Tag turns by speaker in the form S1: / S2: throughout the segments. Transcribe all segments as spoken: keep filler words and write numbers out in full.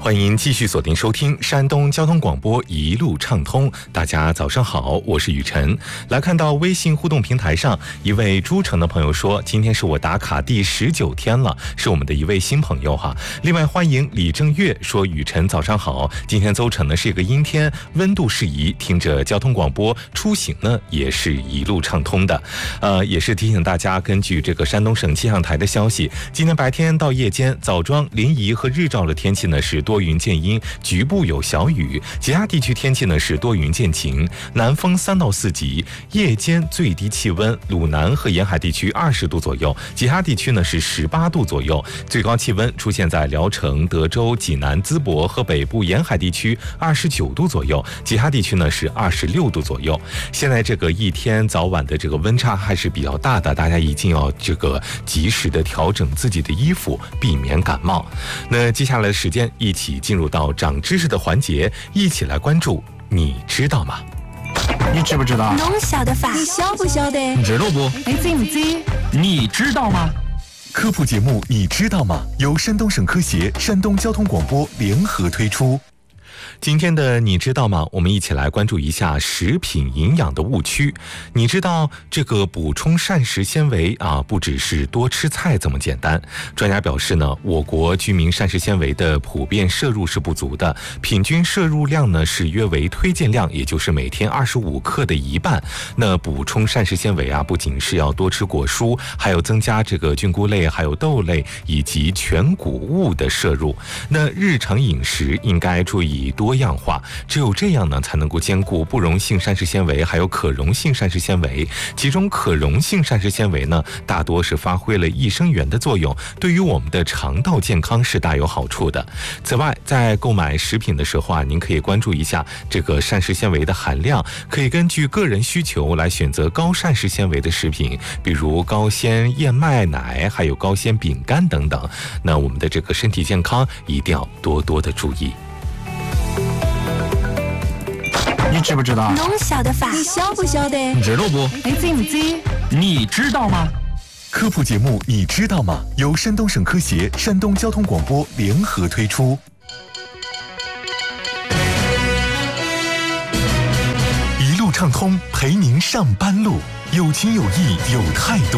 S1: 欢迎继续锁定收听山东交通广播一路畅通。大家早上好，我是雨晨。来看到微信互动平台上，一位诸城的朋友说，今天是我打卡第十九天了，是我们的一位新朋友哈。另外欢迎李正月说，雨晨早上好，今天邹城呢是一个阴天，温度适宜，听着交通广播出行呢也是一路畅通的。呃，也是提醒大家，根据这个山东省气象台的消息，今天白天到夜间，枣庄、临沂和日照的天气呢是多云见阴，局部有小雨，其他地区天气呢是多云见晴，南风三到四级，夜间最低气温鲁南和沿海地区二十度左右，其他地区呢是十八度左右，最高气温出现在聊城、德州、济南、淄博和北部沿海地区二十九度左右，其他地区呢是二十六度左右。现在这个一天早晚的这个温差还是比较大的，大家一定要这个及时的调整自己的衣服，避免感冒。那接下来的时间，一起进入到长知识的环节，一起来关注你知道吗？
S2: 你知不知道？
S3: 侬晓得法？
S4: 你晓不晓得？
S2: 你知道不？
S4: 你知不知？
S2: 你知道吗？
S1: 科普节目你知道吗？由山东省科协、山东交通广播联合推出。今天的你知道吗？我们一起来关注一下食品营养的误区。你知道这个补充膳食纤维啊，不只是多吃菜这么简单。专家表示呢，我国居民膳食纤维的普遍摄入是不足的，平均摄入量呢是约为推荐量，也就是每天二十五克的一半。那补充膳食纤维啊，不仅是要多吃果蔬，还有增加这个菌菇类、还有豆类以及全谷物的摄入。那日常饮食应该注意多多样化，只有这样呢，才能够兼顾不溶性膳食纤维还有可溶性膳食纤维。其中可溶性膳食纤维呢，大多是发挥了益生元的作用，对于我们的肠道健康是大有好处的。此外，在购买食品的时候啊，您可以关注一下这个膳食纤维的含量，可以根据个人需求来选择高膳食纤维的食品，比如高纤燕麦奶，还有高纤饼干等等。那我们的这个身体健康一定要多多的注意。
S2: 你知不知道？
S3: 侬晓得法？
S4: 你晓不晓得？
S2: 你知道不？
S4: 你知不知？
S2: 你知道吗？
S1: 科普节目你知道吗？由山东省科协、山东交通广播联合推出。一路畅通，陪您上班路，有情有义有态度。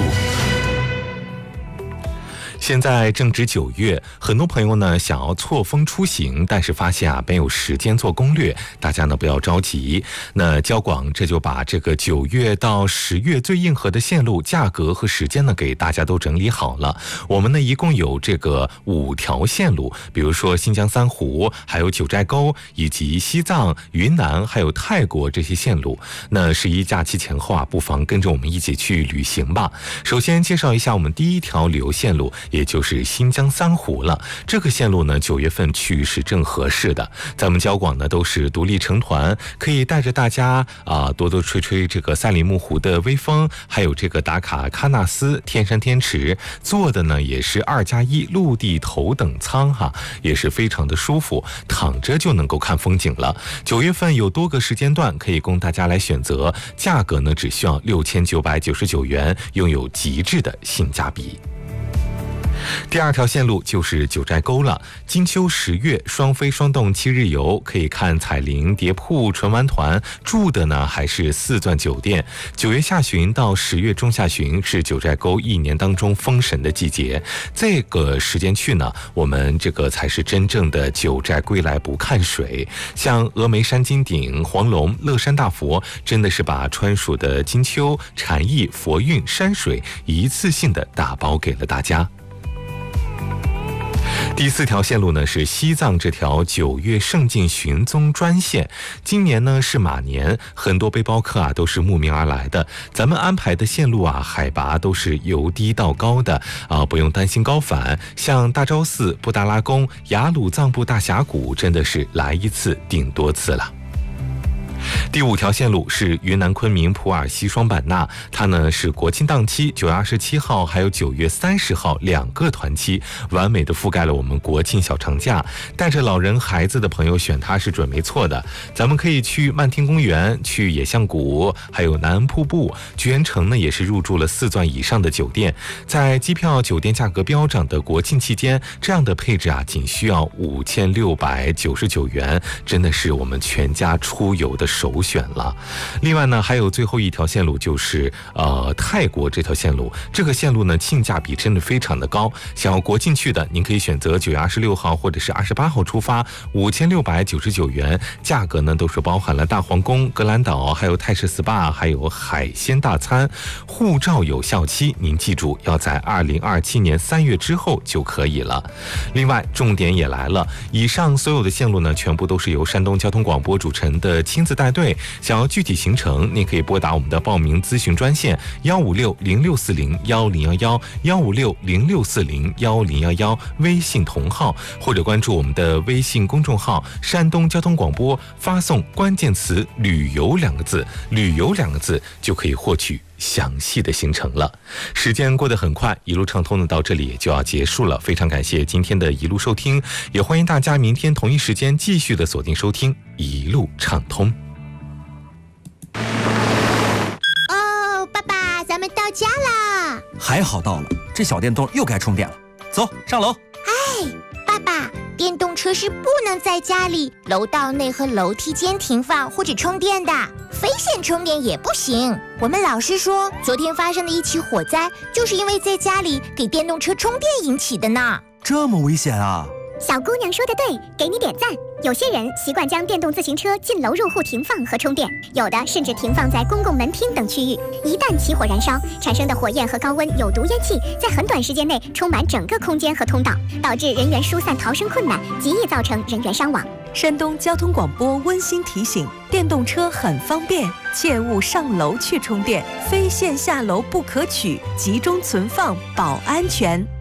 S1: 现在正值九月，很多朋友呢想要错峰出行，但是发现啊没有时间做攻略，大家呢不要着急。那交广这就把这个九月到十月最硬核的线路价格和时间呢给大家都整理好了。我们呢一共有这个五条线路，比如说新疆三湖，还有九寨沟，以及西藏、云南还有泰国这些线路。那十一假期前后啊，不妨跟着我们一起去旅行吧。首先介绍一下我们第一条旅游线路，也就是新疆三湖了。这个线路呢，九月份去是正合适的。咱们交广呢都是独立成团，可以带着大家啊多多吹吹这个赛里木湖的微风，还有这个打卡喀纳斯、天山天池，坐的呢也是二加一陆地头等舱哈，也是非常的舒服，躺着就能够看风景了。九月份有多个时间段可以供大家来选择，价格呢只需要六千九百九十九元，拥有极致的性价比。第二条线路就是九寨沟了，金秋十月双飞双动七日游，可以看彩铃、蝶瀑、纯玩团，住的呢还是四钻酒店。九月下旬到十月中下旬是九寨沟一年当中封神的季节，这个时间去呢，我们这个才是真正的九寨归来不看水。像峨眉山金顶、黄龙、乐山大佛，真的是把川蜀的金秋、禅意、佛韵、山水一次性的打包给了大家。第四条线路呢是西藏这条九月圣境寻踪专线，今年呢是马年，很多背包客啊都是慕名而来的。咱们安排的线路啊，海拔都是由低到高的啊，不用担心高反。像大昭寺、布达拉宫、雅鲁藏布大峡谷，真的是来一次顶多次了。 第五条线路是云南昆明普洱西双版纳，它呢是国庆档期九月二十七号还有九月三十号两个团期，完美的覆盖了我们国庆小长假。带着老人孩子的朋友选它是准没错的。咱们可以去漫天公园，去野象谷，还有南安瀑布。全程呢也是入住了四钻以上的酒店，在机票酒店价格飙涨的国庆期间，这样的配置啊仅需要五千六百九十九元，真的是我们全家出游的首选了。另外呢，还有最后一条线路就是呃泰国这条线路，这个线路呢性价比真的非常的高。想要国庆去的，您可以选择九月二十六号或者是二十八号出发，五千六百九十九元，价格呢都是包含了大皇宫、格兰岛，还有泰式 S P A， 还有海鲜大餐。护照有效期，您记住要在二零二七年三月之后就可以了。另外，重点也来了，以上所有的线路呢，全部都是由山东交通广播主持人的亲自带队。想要具体行程，您可以拨打我们的报名咨询专线幺五六零六四零幺零幺幺幺五六零六四零幺零幺幺，微信同号，或者关注我们的微信公众号山东交通广播，发送关键词旅游两个字，旅游两个字就可以获取详细的行程了。时间过得很快，一路畅通的到这里就要结束了，非常感谢今天的一路收听，也欢迎大家明天同一时间继续的锁定收听一路畅通。
S3: 哦，爸爸，咱们到家啦！
S2: 还好到了，这小电动又该充电了。走，上楼。
S3: 哎，爸爸，电动车是不能在家里、楼道内和楼梯间停放或者充电的，非线充电也不行。我们老师说，昨天发生的一起火灾，就是因为在家里给电动车充电引起的呢。
S2: 这么危险啊！
S5: 小姑娘说的对，给你点赞。有些人习惯将电动自行车进楼入户停放和充电，有的甚至停放在公共门厅等区域。一旦起火燃烧，产生的火焰和高温有毒烟气在很短时间内充满整个空间和通道，导致人员疏散逃生困难，极易造成人员伤亡。
S4: 山东交通广播温馨提醒：电动车很方便，切勿上楼去充电，非线下楼不可取，集中存放保安全。